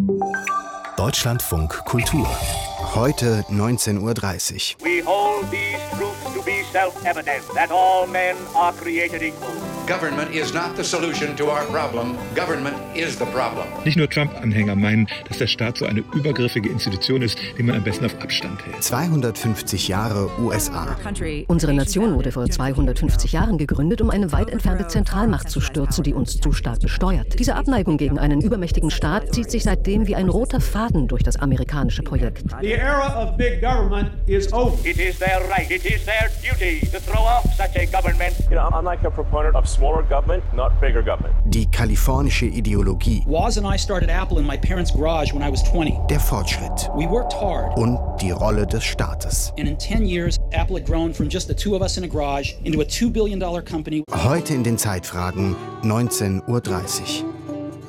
Deutschlandfunk Kultur. Heute 19:30 Uhr. We hold these truths to be self-evident, that all men are created equal. Government is not the solution to our problem. Government is the problem. Nicht nur Trump-Anhänger meinen, dass der Staat so eine übergriffige Institution ist, die man am besten auf Abstand hält. 250 Jahre USA. Unsere Nation wurde vor 250 Jahren gegründet, um eine weit entfernte Zentralmacht zu stürzen, die uns zu stark besteuert. Diese Abneigung gegen einen übermächtigen Staat zieht sich seitdem wie ein roter Faden durch das amerikanische Projekt. The era of big government is over. It is their right, it is their duty to throw off such a government. You know, I'm like a proponent of smaller government, not bigger government. Die kalifornische Ideologie. Woz and I started Apple in my parents' garage when I was 20. Der Fortschritt. We worked hard. Und die Rolle des Staates. And in 10 years, Apple had grown from just the two of us in a garage into a $2 billion company. Heute in den Zeitfragen 19:30 Uhr.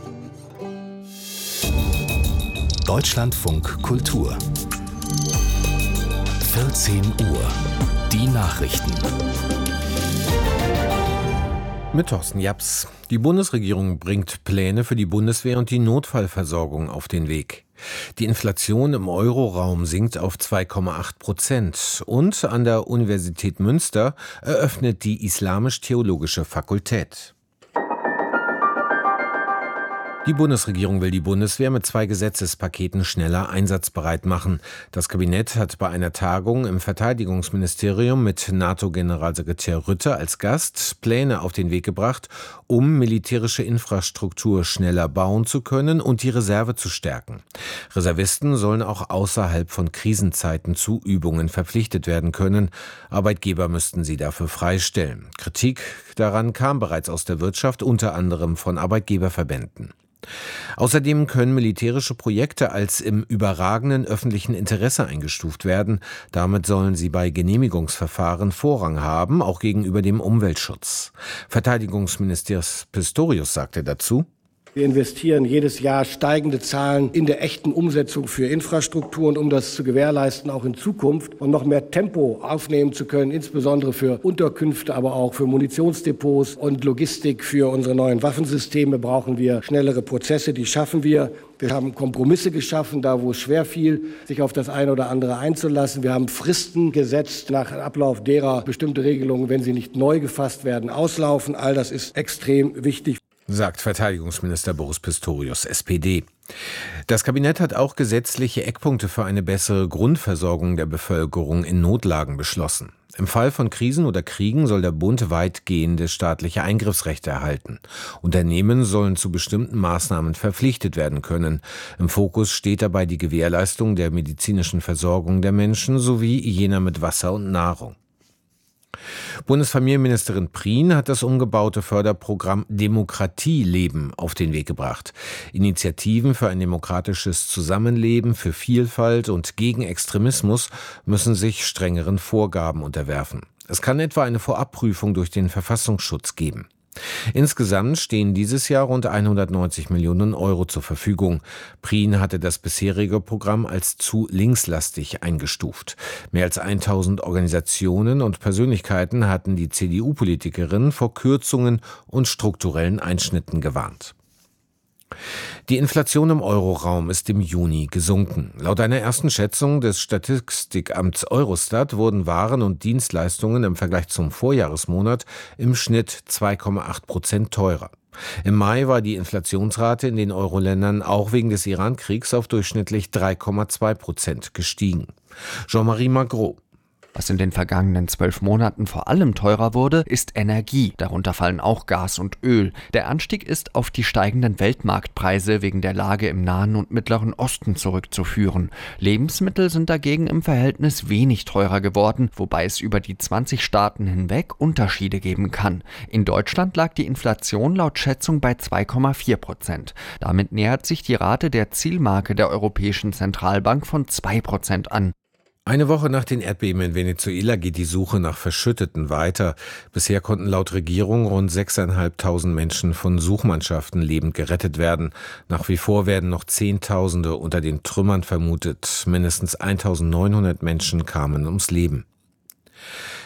Deutschlandfunk Kultur. 14 Uhr. Die Nachrichten. Mit Thorsten Japs. Die Bundesregierung bringt Pläne für die Bundeswehr und die Notfallversorgung auf den Weg. Die Inflation im Euroraum sinkt auf 2,8%. Und an der Universität Münster eröffnet die Islamisch-Theologische Fakultät. Die Bundesregierung will die Bundeswehr mit 2 Gesetzespaketen schneller einsatzbereit machen. Das Kabinett hat bei einer Tagung im Verteidigungsministerium mit NATO-Generalsekretär Rutte als Gast Pläne auf den Weg gebracht, um militärische Infrastruktur schneller bauen zu können und die Reserve zu stärken. Reservisten sollen auch außerhalb von Krisenzeiten zu Übungen verpflichtet werden können. Arbeitgeber müssten sie dafür freistellen. Kritik daran kam bereits aus der Wirtschaft, unter anderem von Arbeitgeberverbänden. Außerdem können militärische Projekte als im überragenden öffentlichen Interesse eingestuft werden. Damit sollen sie bei Genehmigungsverfahren Vorrang haben, auch gegenüber dem Umweltschutz. Verteidigungsminister Pistorius sagte dazu: Wir investieren jedes Jahr steigende Zahlen in der echten Umsetzung für Infrastrukturen, um das zu gewährleisten, auch in Zukunft und noch mehr Tempo aufnehmen zu können, insbesondere für Unterkünfte, aber auch für Munitionsdepots und Logistik für unsere neuen Waffensysteme brauchen wir schnellere Prozesse, die schaffen wir. Wir haben Kompromisse geschaffen, da wo es schwer fiel, sich auf das eine oder andere einzulassen. Wir haben Fristen gesetzt, nach Ablauf derer bestimmte Regelungen, wenn sie nicht neu gefasst werden, auslaufen. All das ist extrem wichtig, sagt Verteidigungsminister Boris Pistorius, SPD. Das Kabinett hat auch gesetzliche Eckpunkte für eine bessere Grundversorgung der Bevölkerung in Notlagen beschlossen. Im Fall von Krisen oder Kriegen soll der Bund weitgehende staatliche Eingriffsrechte erhalten. Unternehmen sollen zu bestimmten Maßnahmen verpflichtet werden können. Im Fokus steht dabei die Gewährleistung der medizinischen Versorgung der Menschen sowie jener mit Wasser und Nahrung. Bundesfamilienministerin Prien hat das umgebaute Förderprogramm Demokratie leben auf den Weg gebracht. Initiativen für ein demokratisches Zusammenleben, für Vielfalt und gegen Extremismus müssen sich strengeren Vorgaben unterwerfen. Es kann etwa eine Vorabprüfung durch den Verfassungsschutz geben. Insgesamt stehen dieses Jahr rund 190 Millionen Euro zur Verfügung. Prien hatte das bisherige Programm als zu linkslastig eingestuft. Mehr als 1000 Organisationen und Persönlichkeiten hatten die CDU-Politikerin vor Kürzungen und strukturellen Einschnitten gewarnt. Die Inflation im Euroraum ist im Juni gesunken. Laut einer ersten Schätzung des Statistikamts Eurostat wurden Waren und Dienstleistungen im Vergleich zum Vorjahresmonat im Schnitt 2,8% teurer. Im Mai war die Inflationsrate in den Euro-Ländern auch wegen des Iran-Kriegs auf durchschnittlich 3,2% gestiegen. Jean-Marie Magro. Was in den vergangenen 12 Monaten vor allem teurer wurde, ist Energie. Darunter fallen auch Gas und Öl. Der Anstieg ist auf die steigenden Weltmarktpreise wegen der Lage im Nahen und Mittleren Osten zurückzuführen. Lebensmittel sind dagegen im Verhältnis wenig teurer geworden, wobei es über die 20 Staaten hinweg Unterschiede geben kann. In Deutschland lag die Inflation laut Schätzung bei 2,4%. Damit nähert sich die Rate der Zielmarke der Europäischen Zentralbank von 2% an. Eine Woche nach den Erdbeben in Venezuela geht die Suche nach Verschütteten weiter. Bisher konnten laut Regierung rund 6.500 Menschen von Suchmannschaften lebend gerettet werden. Nach wie vor werden noch Zehntausende unter den Trümmern vermutet. Mindestens 1.900 Menschen kamen ums Leben.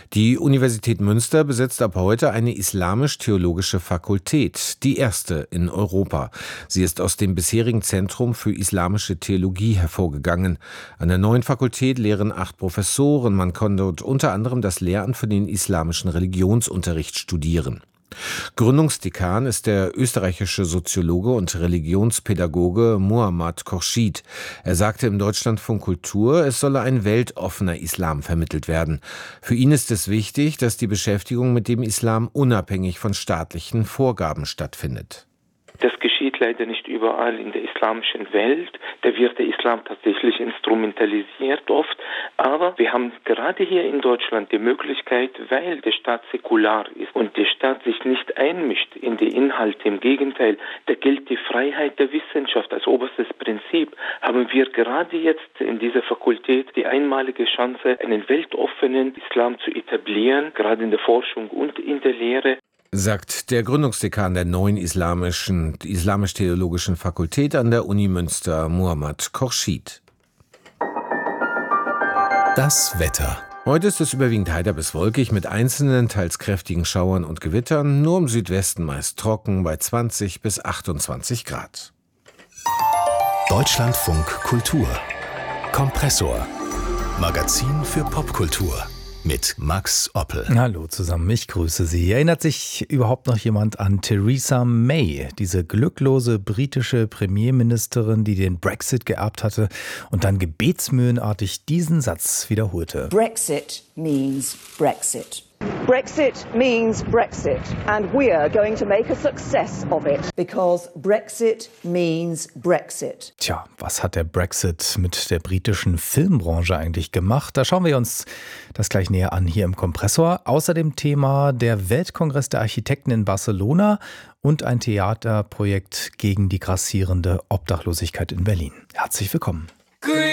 Die Universität Münster besitzt ab heute eine islamisch-theologische Fakultät, die erste in Europa. Sie ist aus dem bisherigen Zentrum für islamische Theologie hervorgegangen. An der neuen Fakultät lehren 8 Professoren. Man kann dort unter anderem das Lehramt für den islamischen Religionsunterricht studieren. Gründungsdekan ist der österreichische Soziologe und Religionspädagoge Muhammad Khorshid. Er sagte im Deutschlandfunk Kultur, es solle ein weltoffener Islam vermittelt werden. Für ihn ist es wichtig, dass die Beschäftigung mit dem Islam unabhängig von staatlichen Vorgaben stattfindet. Das geschieht leider nicht überall in der islamischen Welt. Da wird der Islam tatsächlich instrumentalisiert oft. Aber wir haben gerade hier in Deutschland die Möglichkeit, weil der Staat säkular ist und der Staat sich nicht einmischt in die Inhalte. Im Gegenteil, da gilt die Freiheit der Wissenschaft als oberstes Prinzip. Haben wir gerade jetzt in dieser Fakultät die einmalige Chance, einen weltoffenen Islam zu etablieren, gerade in der Forschung und in der Lehre. Sagt der Gründungsdekan der neuen islamisch-theologischen Fakultät an der Uni Münster, Muhammad Khorshid. Das Wetter. Heute ist es überwiegend heiter bis wolkig mit einzelnen, teils kräftigen Schauern und Gewittern, nur im Südwesten meist trocken bei 20 bis 28 Grad. Deutschlandfunk Kultur. Kompressor. Magazin für Popkultur. Mit Max Oppel. Hallo zusammen, ich grüße Sie. Erinnert sich überhaupt noch jemand an Theresa May, diese glücklose britische Premierministerin, die den Brexit geerbt hatte und dann gebetsmühlenartig diesen Satz wiederholte? Brexit means Brexit. Brexit means Brexit, and we're going to make a success of it. Because Brexit means Brexit. Tja, was hat der Brexit mit der britischen Filmbranche eigentlich gemacht? Da schauen wir uns das gleich näher an hier im Kompressor. Außerdem Thema der Weltkongress der Architekten in Barcelona und ein Theaterprojekt gegen die grassierende Obdachlosigkeit in Berlin. Herzlich willkommen.